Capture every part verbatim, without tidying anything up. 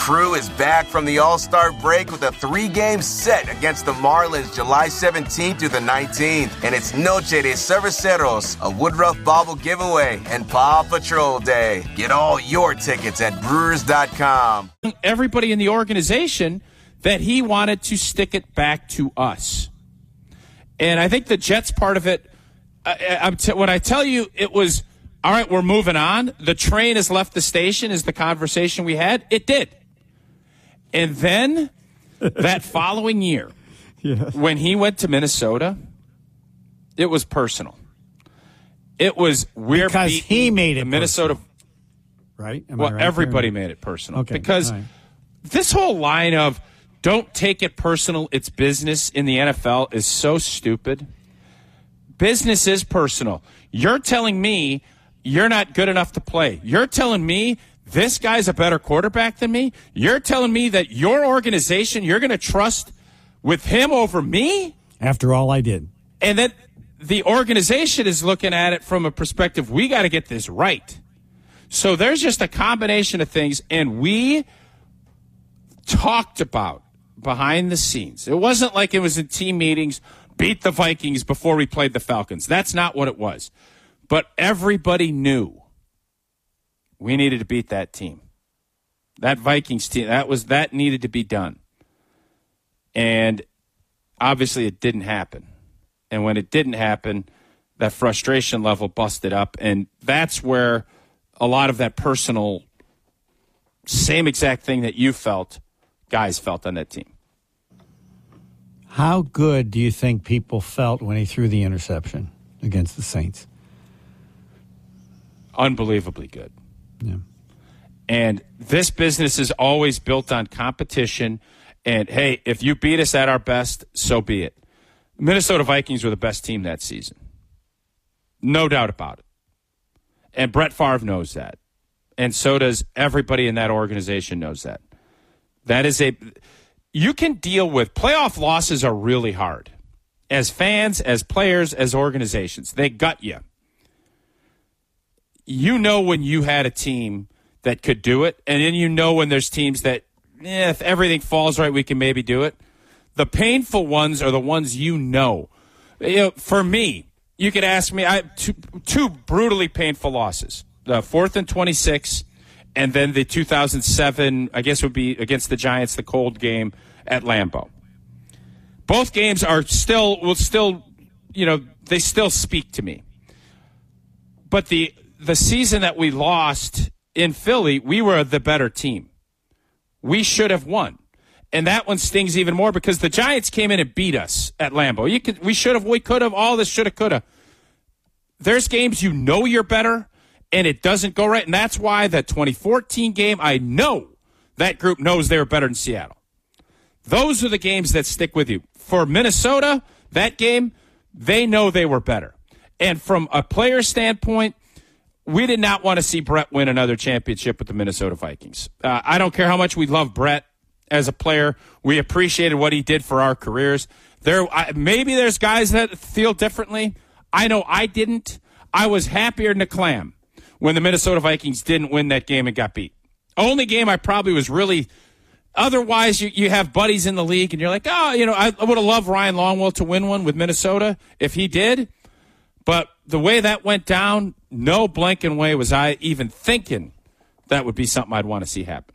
crew is back from the All-Star break with a three-game set against the Marlins July seventeenth through the nineteenth. And it's Noche de Cerveceros, a Woodruff Bobble giveaway, and Paw Patrol Day. Get all your tickets at Brewers dot com. Everybody in the organization that he wanted to stick it back to us. And I think the Jets part of it, I, I'm t- when I tell you it was, all right, we're moving on, the train has left the station is the conversation we had, it did. And then that following year, yes. when he went to Minnesota, it was personal. It was we're because he made it Minnesota, personal. Right? Am well, right everybody there? made it personal okay. because right. this whole line of don't take it personal, it's business in the N F L is so stupid. Business is personal. You're telling me you're not good enough to play. You're telling me this guy's a better quarterback than me. You're telling me that your organization, you're going to trust with him over me? After all I did. And that the organization is looking at it from a perspective, we got to get this right. So there's just a combination of things, and we talked about behind the scenes. It wasn't like it was in team meetings, beat the Vikings before we played the Falcons. That's not what it was. But everybody knew we needed to beat that team. That Vikings team, that was that needed to be done. And obviously it didn't happen. And when it didn't happen, that frustration level busted up. And that's where a lot of that personal, same exact thing that you felt, guys felt on that team. How good do you think people felt when he threw the interception against the Saints? Unbelievably good. Yeah. And this business is always built on competition. And, hey, if you beat us at our best, so be it. Minnesota Vikings were the best team that season. No doubt about it. And Brett Favre knows that. And so does everybody in that organization knows that. That is a – you can deal with – playoff losses are really hard. As fans, as players, as organizations. They gut you. You know when you had a team that could do it, and then you know when there's teams that, eh, if everything falls right, we can maybe do it. The painful ones are the ones you know. You know, for me, you could ask me, I two, two brutally painful losses. The fourth and twenty-six, and then the two thousand seven, I guess would be against the Giants, the cold game at Lambeau. Both games are still, will still, you know, they still speak to me. But the the season that we lost in Philly, we were the better team. We should have won. And that one stings even more because the Giants came in and beat us at Lambeau. You could, we should have, we could have, all this should have, could have. There's games you know you're better, and it doesn't go right. And that's why that twenty fourteen game, I know that group knows they were better than Seattle. Those are the games that stick with you. For Minnesota, that game, they know they were better. And from a player standpoint, we did not want to see Brett win another championship with the Minnesota Vikings. Uh, I don't care how much we love Brett as a player. We appreciated what he did for our careers. There, I, maybe there's guys that feel differently. I know I didn't. I was happier than a clam when the Minnesota Vikings didn't win that game and got beat. Only game I probably was really – otherwise, you, you have buddies in the league, and you're like, oh, you know, I, I would have loved Ryan Longwell to win one with Minnesota if he did. But the way that went down, no blanking way was I even thinking that would be something I'd want to see happen.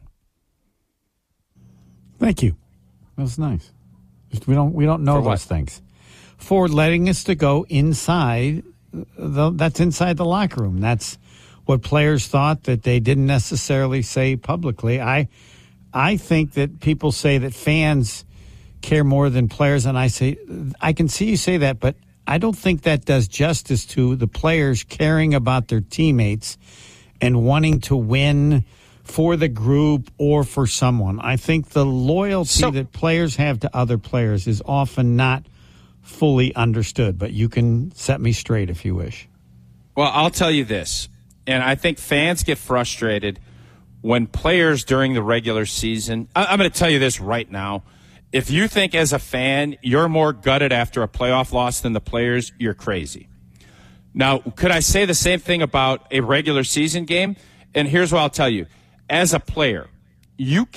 Thank you. That was nice. We don't we don't know For those what? things. For letting us to go inside, the, that's inside the locker room. That's what players thought that they didn't necessarily say publicly. I I think that people say that fans care more than players, and I say I can see you say that, but I don't think that does justice to the players caring about their teammates and wanting to win for the group or for someone. I think the loyalty so, that players have to other players is often not fully understood, but you can set me straight if you wish. Well, I'll tell you this, and I think fans get frustrated when players during the regular season, I, I'm going to tell you this right now. If you think as a fan you're more gutted after a playoff loss than the players, you're crazy. Now, could I say the same thing about a regular season game? And here's what I'll tell you. As a player, you